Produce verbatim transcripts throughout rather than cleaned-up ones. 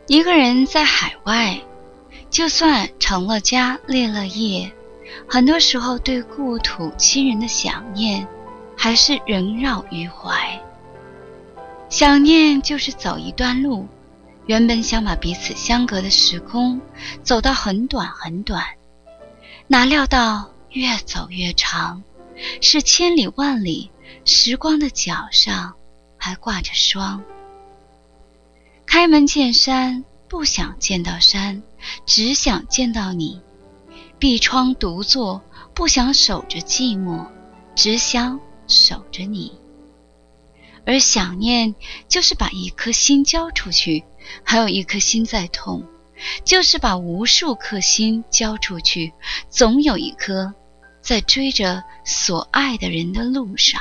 一个人在海外，就算成了家立了业，很多时候对故土亲人的想念还是萦绕于怀。想念就是走一段路，原本想把彼此相隔的时空走到很短很短，哪料到越走越长，是千里万里，时光的脚上还挂着霜。开门见山，不想见到山，只想见到你。闭窗独坐，不想守着寂寞，只想守着你。而想念就是把一颗心交出去，还有一颗心在痛，就是把无数颗心交出去，总有一颗在追着所爱的人的路上。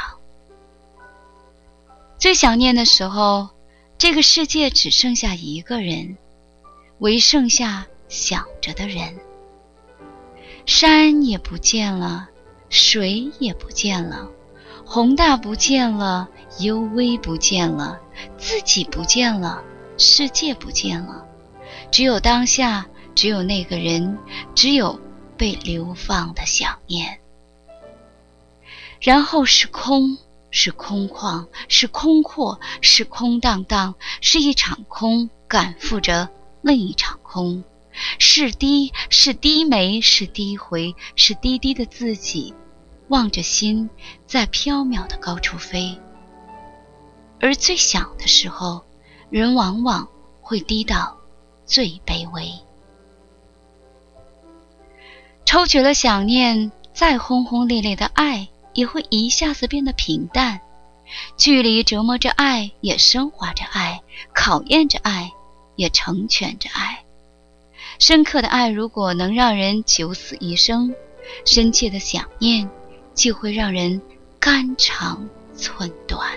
最想念的时候，这个世界只剩下一个人，唯剩下想着的人。山也不见了，水也不见了，宏大不见了，幽微不见了，自己不见了，世界不见了，只有当下，只有那个人，只有被流放的想念。然后是空，是空旷，是空阔，是空荡荡，是一场空赶赴着另一场空，是低，是低眉，是低回，是低低的自己望着心在缥缈的高处飞。而最想的时候，人往往会低到最卑微。抽取了想念，再轰轰烈烈的爱也会一下子变得平淡。距离折磨着爱，也升华着爱，考验着爱，也成全着爱。深刻的爱如果能让人九死一生，深切的想念就会让人肝肠寸断。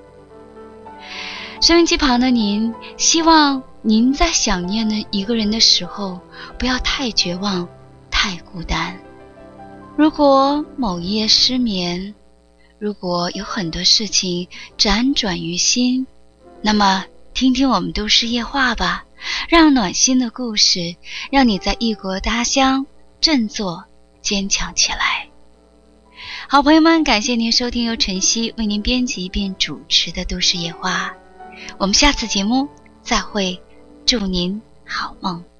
收音机旁的您，希望您在想念的一个人的时候，不要太绝望，太孤单。如果某一夜失眠，如果有很多事情辗转于心，那么听听我们都市夜话吧，让暖心的故事让你在异国他乡振作坚强起来。好朋友们，感谢您收听由晨曦为您编辑并主持的都市夜话，我们下次节目再会，祝您好梦。